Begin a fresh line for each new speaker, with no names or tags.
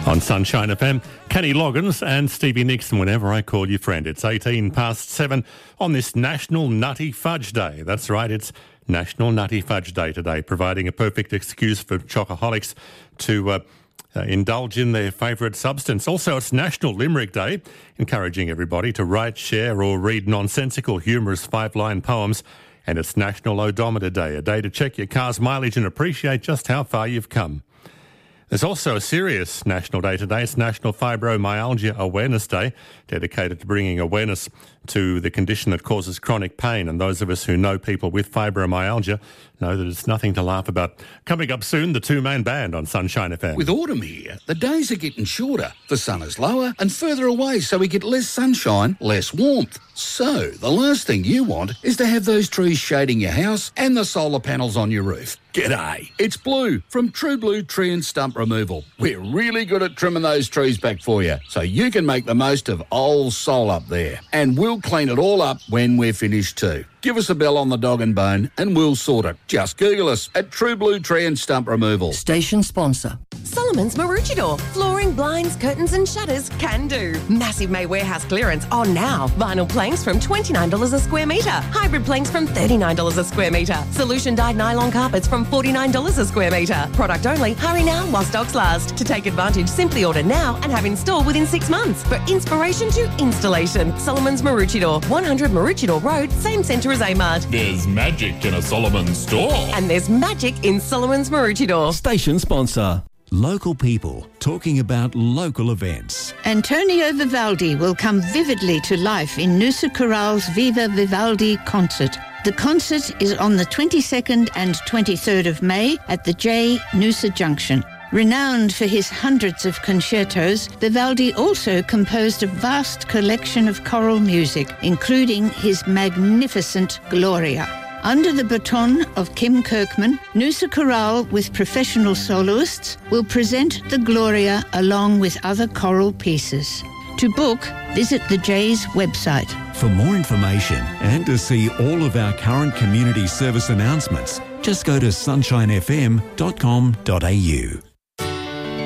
On Sunshine FM, Kenny Loggins and Stevie Nixon, Whenever I Call You Friend. It's 7:18 on this National Nutty Fudge Day. That's right, it's National Nutty Fudge Day today, providing a perfect excuse for chocoholics to indulge in their favourite substance. Also, it's National Limerick Day, encouraging everybody to write, share or read nonsensical, humorous 5-line poems. And it's National Odometer Day, a day to check your car's mileage and appreciate just how far you've come. There's also a serious national day today. It's National Fibromyalgia Awareness Day, dedicated to bringing awareness to the condition that causes chronic pain. And those of us who know people with fibromyalgia know that it's nothing to laugh about. Coming up soon, the two-man band on Sunshine FM.
With autumn here, the days are getting shorter. The sun is lower and further away, so we get less sunshine, less warmth. So, the last thing you want is to have those trees shading your house and the solar panels on your roof. G'day, it's Blue from True Blue Tree and Stump Removal. We're really good at trimming those trees back for you, so you can make the most of old sol up there. And we'll clean it all up when we're finished too. Give us a bell on the dog and bone and we'll sort it. Just Google us at True Blue Tree and Stump Removal.
Station sponsor.
Solomon's Maroochydore. Flooring, blinds, curtains and shutters can do. Massive May warehouse clearance on now. Vinyl planks from $29 a square metre. Hybrid planks from $39 a square metre. Solution dyed nylon carpets from $49 a square metre. Product only. Hurry now while stocks last. To take advantage, simply order now and have installed within 6 months. For inspiration to installation. Solomon's Maroochydore. 100 Maroochydore Road, same centre as Amart.
There's magic in a Solomon's store.
And there's magic in Solomon's Maroochydore.
Station sponsor.
Local people talking about local events.
Antonio Vivaldi will come vividly to life in Noosa Corral's Viva Vivaldi concert. The concert is on the 22nd and 23rd of May at the J, Noosa Junction. Renowned for his hundreds of concertos, Vivaldi also composed a vast collection of choral music, including his magnificent Gloria. Under the baton of Kim Kirkman, Noosa Chorale, with professional soloists, will present the Gloria along with other choral pieces. To book, visit the J's website.
For more information and to see all of our current community service announcements, just go to sunshinefm.com.au.